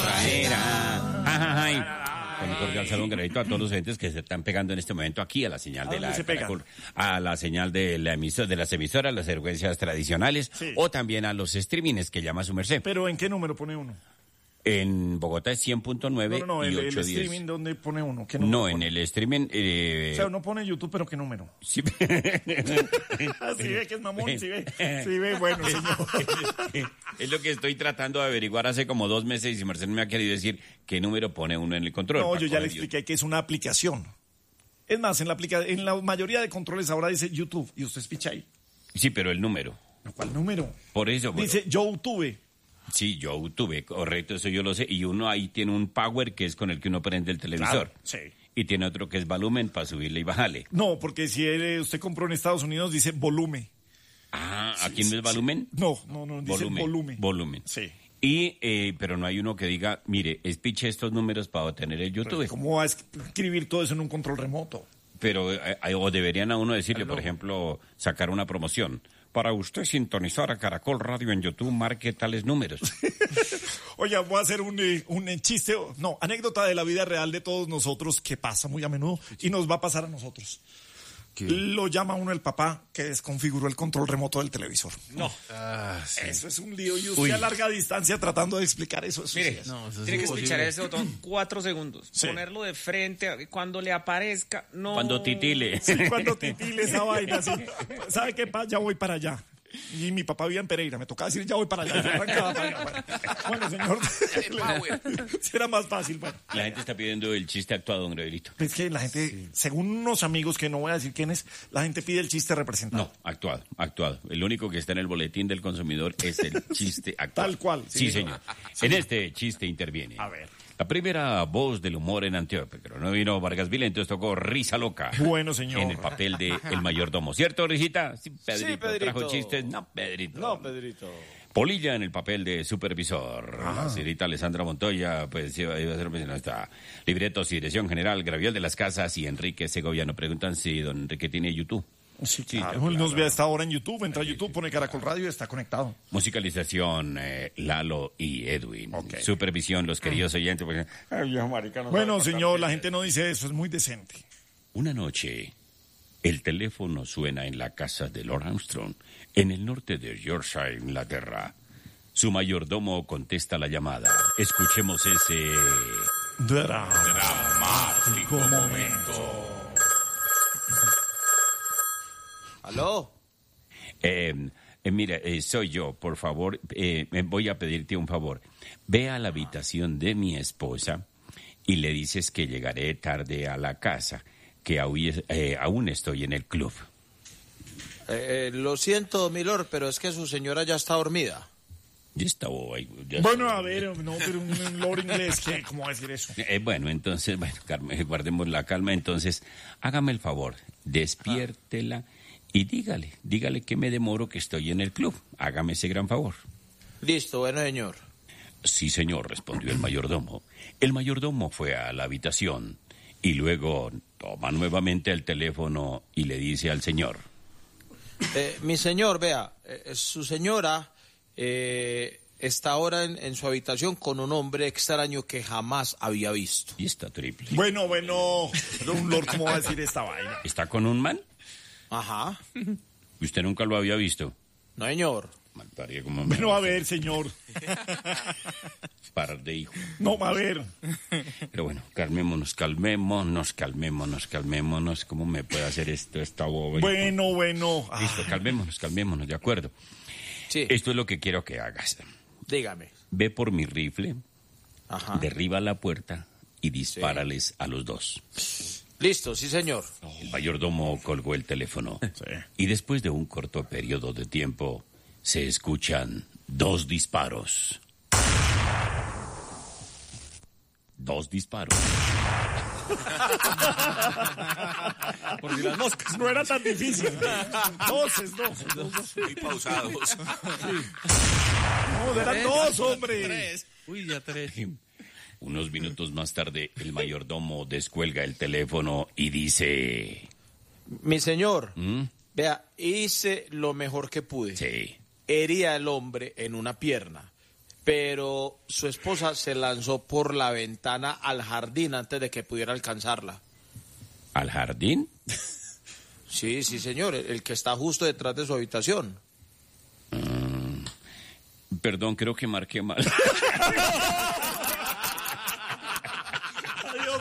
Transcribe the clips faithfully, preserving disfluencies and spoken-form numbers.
traerá. Ajá, ay. Con un cordial saludo, un granito a todos los oyentes que se están pegando en este momento aquí a la señal de la Caracol, a la señal de la emisora, de las emisoras, las frecuencias tradicionales, sí. O también a los streamings que llama su merced. ¿Pero en qué número pone uno? En Bogotá es cien punto nueve no, no, no, y el, ochocientos diez. ¿El streaming dónde pone uno? ¿Qué no, pone? En el streaming... Eh... O sea, uno pone YouTube, pero ¿qué número? Sí. Sí ve que es mamón, sí ve. Sí ve, bueno, señor. Es lo que estoy tratando de averiguar hace como dos meses y si Marcelo me ha querido decir qué número pone uno en el control. No, yo ya le expliqué YouTube. Que es una aplicación. Es más, en la, aplica... en la mayoría de controles ahora dice YouTube y usted es picha ahí. Sí, pero el número. ¿Cuál número? Por eso. Dice bueno. YouTube. Sí, YouTube, correcto, eso yo lo sé. Y uno ahí tiene un power que es con el que uno prende el televisor. Claro, sí. Y tiene otro que es volumen para subirle y bajarle. No, porque si él, usted compró en Estados Unidos dice volumen. Ah, ¿aquí sí, no es volumen? Sí. No, no, no, dice volumen. Volumen. Volumen. Sí. Y, eh, pero no hay uno que diga, mire, es piche estos números para obtener el YouTube. Pero ¿cómo va a escribir todo eso en un control remoto? Pero, eh, o deberían a uno decirle, por ejemplo, sacar una promoción. Para usted sintonizar a Caracol Radio en YouTube, marque tales números. Oye, voy a hacer un, un chiste, no, anécdota de la vida real de todos nosotros que pasa muy a menudo y nos va a pasar a nosotros. ¿Qué? Lo llama uno el papá que desconfiguró el control remoto del televisor. No. Ah, sí. Eso es un lío y usted Uy. a larga distancia tratando de explicar eso. eso Mire, sí no, eso tiene que escuchar ese botón cuatro segundos, sí. Ponerlo de frente, cuando le aparezca, no... Cuando titile. Sí, cuando titile esa vaina, sí. ¿Sabe qué? Ya voy para allá. Y mi papá vivía en Pereira, me tocaba decir ya voy para allá. Yo arrancaba para allá. Bueno, señor, será más fácil. Bueno. La gente está pidiendo el chiste actuado, don Gabrielito. Es que la gente, sí. Según unos amigos que no voy a decir quiénes, la gente pide el chiste representado. No, actuado, actuado. El único que está en el boletín del consumidor es el chiste actuado. Tal cual. Sí, sí señor. Sí. En este chiste interviene. A ver. La primera voz del humor en Antioquia, pero no vino Vargas Vila, entonces tocó Risa Loca. Bueno, señor. En el papel de El Mayordomo. ¿Cierto, Risita? Sí, Pedrito. Sí, Pedrito. ¿Trajo chistes? No, Pedrito. No, Pedrito. Polilla en el papel de supervisor. Ah. La señorita Alessandra Montoya, pues iba, iba a ser nuestra libretos y dirección general, Graviel de las Casas y Enrique Segoviano. Preguntan si don Enrique tiene YouTube. Sí, claro. Él nos ve hasta ahora en YouTube. Entra a YouTube, pone Caracol Radio y está conectado. Musicalización, eh, Lalo y Edwin. Okay. Supervisión, los queridos oyentes. Porque, ay, Dios, marica, no bueno, señor, la gente no dice eso, es muy decente. Una noche, el teléfono suena en la casa de Lord Armstrong, en el norte de Yorkshire, Inglaterra. Su mayordomo contesta la llamada. Escuchemos ese... Dra- dramático momento. ¿Aló? Eh, eh, mira, eh, soy yo, por favor, eh, voy a pedirte un favor. Ve a la habitación de mi esposa y le dices que llegaré tarde a la casa, que aún, eh, aún estoy en el club. Eh, eh, lo siento, milord, pero es que su señora ya está dormida. Ya está, boy, ya bueno, está. A ver, no, pero un, un lord inglés, ¿qué? ¿Cómo va a decir eso? Eh, bueno, entonces, bueno, Carmen, guardemos la calma. Entonces, hágame el favor, despiértela. Ah. Y dígale, dígale que me demoro, que estoy en el club. Hágame ese gran favor. Listo, bueno, señor. Sí, señor, respondió el mayordomo. El mayordomo fue a la habitación y luego toma nuevamente el teléfono y le dice al señor. Eh, mi señor, vea, eh, su señora eh, está ahora en, en su habitación con un hombre extraño que jamás había visto. Y está triple. Bueno, bueno, pero un lord, ¿cómo va a decir esta vaina? ¿Está con un man? Ajá. ¿Usted nunca lo había visto? No, señor. Como bueno, a ver, señor. Par de hijos. No, a ver. Pero bueno, calmémonos, calmémonos, calmémonos, calmémonos. ¿Cómo me puede hacer esto, esta boba? Bueno, bueno. Listo, calmémonos, calmémonos, de acuerdo. Sí. Esto es lo que quiero que hagas. Dígame. Ve por mi rifle, ajá, derriba la puerta y dispárales sí. a los dos. Listo, sí, señor. El mayordomo colgó el teléfono. Sí. Y después de un corto periodo de tiempo, se escuchan dos disparos. Dos disparos. Por si las moscas. No era tan difícil. Dos, es dos. dos. Muy pausados. Sí. No, eran dos, hombre. Tres. Uy, ya tres. Unos minutos más tarde, el mayordomo descuelga el teléfono y dice... Mi señor, ¿Mm? vea, hice lo mejor que pude. Sí. Herí al hombre en una pierna, pero su esposa se lanzó por la ventana al jardín antes de que pudiera alcanzarla. ¿Al jardín? Sí, sí, señor, el que está justo detrás de su habitación. Mm, perdón, creo que marqué mal. Adiós,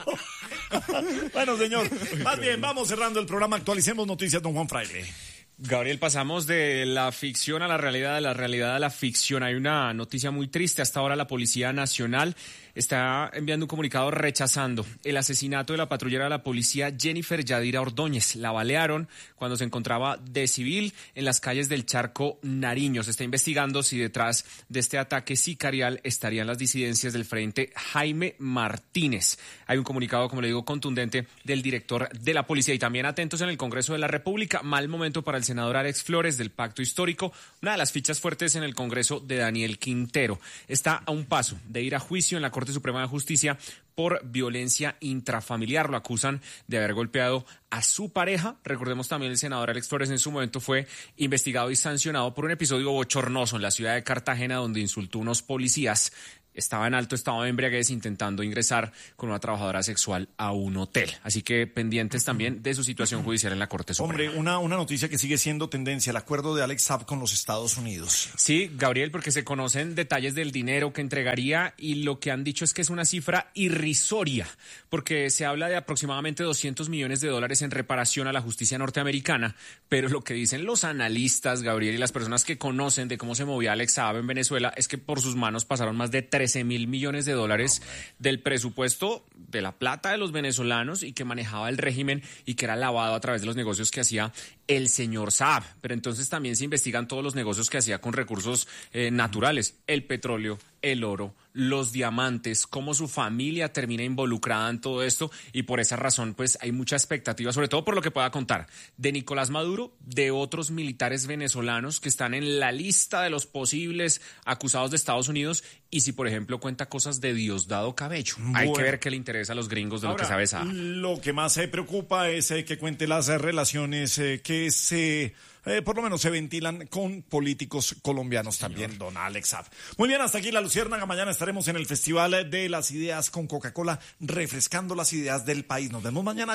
señor. Bueno, señor, más bien, vamos cerrando el programa. Actualicemos noticias, don Juan Fraile. Gabriel, pasamos de la ficción a la realidad, de la realidad a la ficción. Hay una noticia muy triste. Hasta ahora la Policía Nacional está enviando un comunicado rechazando el asesinato de la patrullera de la policía Jennifer Yadira Ordóñez. La balearon cuando se encontraba de civil en las calles del Charco, Nariño. Se está investigando si detrás de este ataque sicarial estarían las disidencias del Frente Jaime Martínez. Hay un comunicado, como le digo, contundente del director de la policía. Y también atentos en el Congreso de la República. Mal momento para el senador Alex Flores del Pacto Histórico, una de las fichas fuertes en el Congreso de Daniel Quintero. Está a un paso de ir a juicio en la Corte Suprema de Justicia por violencia intrafamiliar. Lo acusan de haber golpeado a su pareja. Recordemos también el senador Alex Flores en su momento fue investigado y sancionado por un episodio bochornoso en la ciudad de Cartagena donde insultó a unos policías. Estaba en alto estado de embriaguez intentando ingresar con una trabajadora sexual a un hotel. Así que pendientes también de su situación judicial en la Corte Suprema. Hombre, una, una noticia que sigue siendo tendencia, el acuerdo de Alex Saab con los Estados Unidos. Sí, Gabriel, porque se conocen detalles del dinero que entregaría y lo que han dicho es que es una cifra irrisoria, porque se habla de aproximadamente doscientos millones de dólares en reparación a la justicia norteamericana, pero lo que dicen los analistas, Gabriel, y las personas que conocen de cómo se movía Alex Saab en Venezuela es que por sus manos pasaron más de trece mil millones de dólares del presupuesto de la plata de los venezolanos y que manejaba el régimen y que era lavado a través de los negocios que hacía el señor Saab. Pero entonces también se investigan todos los negocios que hacía con recursos eh, naturales, el petróleo, el oro, los diamantes, cómo su familia termina involucrada en todo esto y por esa razón pues hay mucha expectativa, sobre todo por lo que pueda contar de Nicolás Maduro, de otros militares venezolanos que están en la lista de los posibles acusados de Estados Unidos y si por ejemplo cuenta cosas de Diosdado Cabello. Bueno, hay que ver qué le interesa a los gringos de ahora, lo que sabe Saab. Lo que más se preocupa es eh, que cuente las eh, relaciones eh, que se... Eh, por lo menos se ventilan con políticos colombianos también, señor. Don Alex Saab. Muy bien, hasta aquí La Luciérnaga. Mañana estaremos en el Festival de las Ideas con Coca-Cola, refrescando las ideas del país. Nos vemos mañana.